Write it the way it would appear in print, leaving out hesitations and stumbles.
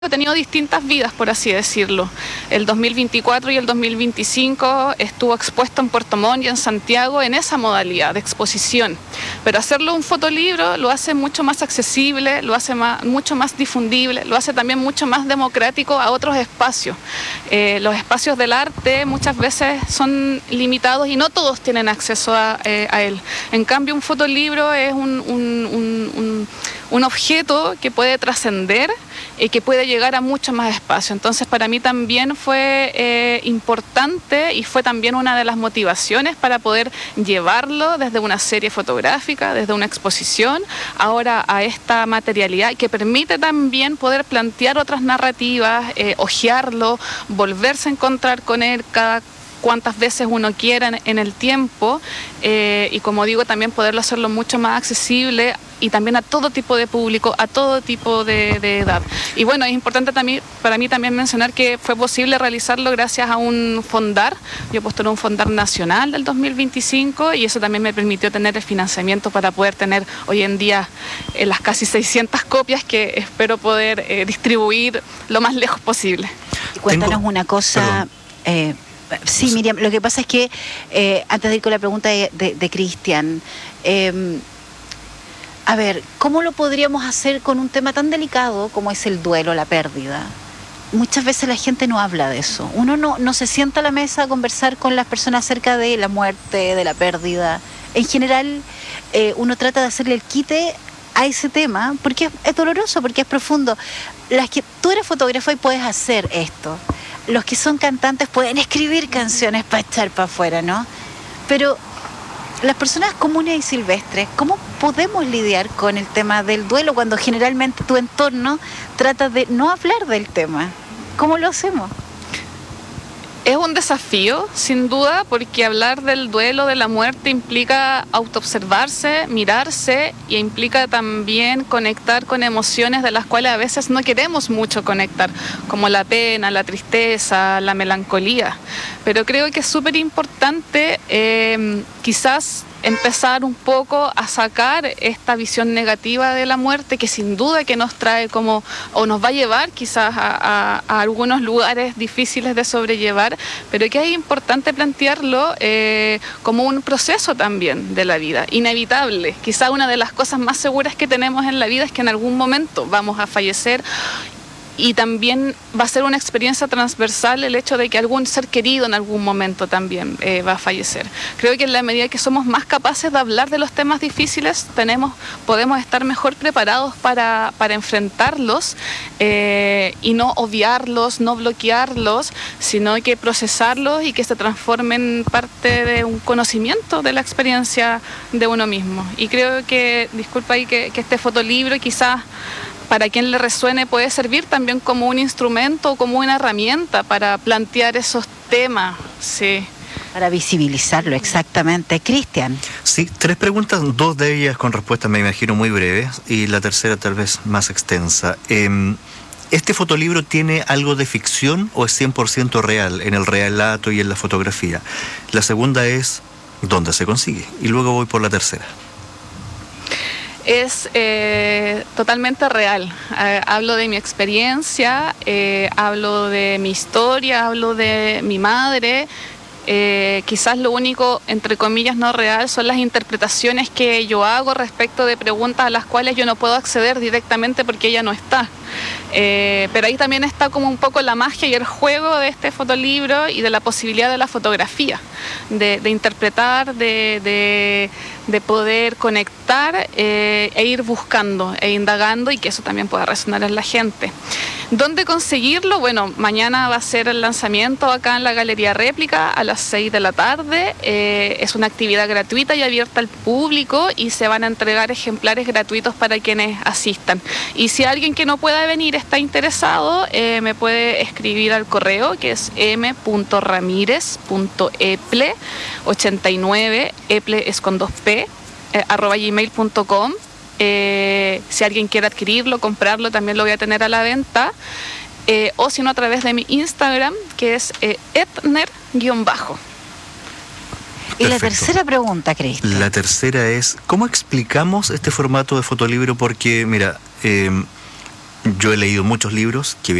ha tenido distintas vidas, por así decirlo. El 2024 y el 2025 estuvo expuesto en Puerto Montt y en Santiago en esa modalidad de exposición. Pero hacerlo un fotolibro lo hace mucho más accesible, lo hace mucho más difundible, lo hace también mucho más democrático a otros espacios. Los espacios del arte muchas veces son limitados y no todos tienen acceso a él. En cambio, un fotolibro es un objeto que puede trascender y que puede llegar a mucho más espacio. Entonces, para mí también fue importante y fue también una de las motivaciones para poder llevarlo desde una serie fotográfica, desde una exposición, ahora a esta materialidad que permite también poder plantear otras narrativas, hojearlo, volverse a encontrar con él cada cuantas veces uno quiera en el tiempo, y como digo, también poderlo hacerlo mucho más accesible y también a todo tipo de público, a todo tipo de edad. Y bueno, es importante también, para mí también mencionar que fue posible realizarlo gracias a un fondar. Yo postulé un fondar nacional del 2025 y eso también me permitió tener el financiamiento para poder tener hoy en día las casi 600 copias que espero poder distribuir lo más lejos posible. Cuéntanos una cosa. Sí, Miriam, lo que pasa es que, antes de ir con la pregunta de Cristian, a ver, ¿cómo lo podríamos hacer con un tema tan delicado como es el duelo, la pérdida? Muchas veces la gente no habla de eso. Uno no se sienta a la mesa a conversar con las personas acerca de la muerte, de la pérdida. En general, uno trata de hacerle el quite a ese tema porque es doloroso, porque es profundo. Tú eres fotógrafo y puedes hacer esto. Los que son cantantes pueden escribir canciones para echar para afuera, ¿no? Pero las personas comunes y silvestres, ¿cómo podemos lidiar con el tema del duelo cuando generalmente tu entorno trata de no hablar del tema? ¿Cómo lo hacemos? Es un desafío, sin duda, porque hablar del duelo, de la muerte, implica autoobservarse, mirarse y implica también conectar con emociones de las cuales a veces no queremos mucho conectar, como la pena, la tristeza, la melancolía. Pero creo que es súper importante quizás empezar un poco a sacar esta visión negativa de la muerte que sin duda que nos trae como, o nos va a llevar quizás a algunos lugares difíciles de sobrellevar, pero que es importante plantearlo como un proceso también de la vida, inevitable. Quizás una de las cosas más seguras que tenemos en la vida es que en algún momento vamos a fallecer. Y también va a ser una experiencia transversal el hecho de que algún ser querido en algún momento también va a fallecer. Creo que en la medida que somos más capaces de hablar de los temas difíciles, podemos estar mejor preparados para enfrentarlos y no obviarlos, no bloquearlos, sino que procesarlos y que se transformen en parte de un conocimiento de la experiencia de uno mismo. Y creo que, disculpa ahí, que este fotolibro quizás para quien le resuene puede servir también como un instrumento, como una herramienta para plantear esos temas, sí. Para visibilizarlo, exactamente. Cristian. Sí, 3 preguntas, 2 de ellas con respuestas me imagino muy breves y la tercera tal vez más extensa. ¿Este fotolibro tiene algo de ficción o es 100% real en el relato y en la fotografía? La segunda es, ¿dónde se consigue? Y luego voy por la tercera. Es totalmente real. Hablo de mi experiencia, hablo de mi historia, hablo de mi madre. Quizás lo único, entre comillas, no real son las interpretaciones que yo hago respecto de preguntas a las cuales yo no puedo acceder directamente porque ella no está. Pero ahí también está como un poco la magia y el juego de este fotolibro y de la posibilidad de la fotografía, de interpretar, de poder conectar e ir buscando e indagando y que eso también pueda resonar en la gente. ¿Dónde conseguirlo? Bueno, mañana va a ser el lanzamiento acá en la Galería Réplica a las 6 de la tarde. Es una actividad gratuita y abierta al público y se van a entregar ejemplares gratuitos para quienes asistan. Y si alguien que no pueda venir está interesado, me puede escribir al correo que es m.ramirez.eple89, eple es con 2p, @gmail.com. Si alguien quiere adquirirlo, comprarlo, también lo voy a tener a la venta. O si no, a través de mi Instagram, que es etner_. Y la tercera pregunta, Cristian. La tercera es, ¿cómo explicamos este formato de fotolibro? Porque, mira, Yo he leído muchos libros que